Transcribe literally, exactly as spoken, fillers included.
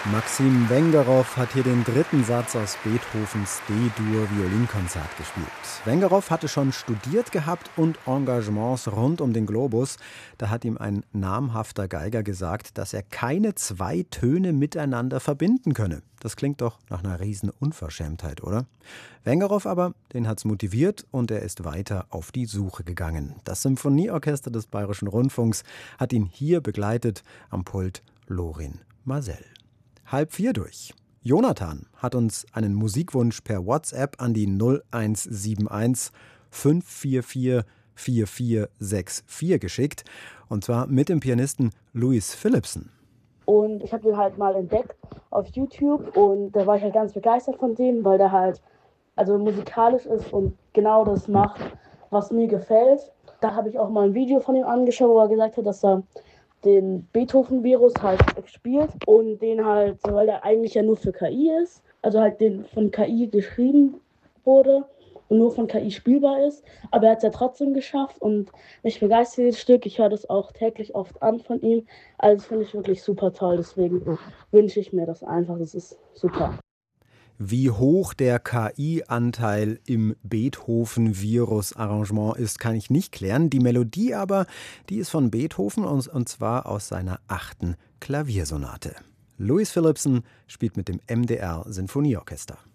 Maxim Wengerow hat hier den dritten Satz aus Beethovens D-Dur-Violinkonzert gespielt. Wengerow hatte schon studiert gehabt und Engagements rund um den Globus. Da hat ihm ein namhafter Geiger gesagt, dass er keine zwei Töne miteinander verbinden könne. Das klingt doch nach einer riesen Unverschämtheit, oder? Wengerow aber, den hat's motiviert und er ist weiter auf die Suche gegangen. Das Symphonieorchester des Bayerischen Rundfunks hat ihn hier begleitet, am Pult Lorin Maazel. Halb vier durch. Jonathan hat uns einen Musikwunsch per WhatsApp an die null eins sieben eins fünf vier vier vier vier sechs vier geschickt. Und zwar mit dem Pianisten Louis Philippson. Und ich habe den halt mal entdeckt auf YouTube und da war ich halt ganz begeistert von dem, weil der halt also musikalisch ist und genau das macht, was mir gefällt. Da habe ich auch mal ein Video von ihm angeschaut, wo er gesagt hat, dass er den Beethoven-Virus halt spielt und den halt, weil er eigentlich ja nur für K I ist, also halt den von K I geschrieben wurde und nur von K I spielbar ist, aber er hat es ja trotzdem geschafft und mich begeistert dieses Stück. Ich höre das auch täglich oft an von ihm, also das finde ich wirklich super toll, deswegen wünsche ich mir das einfach, das ist super. Wie hoch der K I-Anteil im Beethoven-Virus-Arrangement ist, kann ich nicht klären. Die Melodie aber, die ist von Beethoven und, und zwar aus seiner achten Klaviersonate. Louis Philippson spielt mit dem M D R Sinfonieorchester.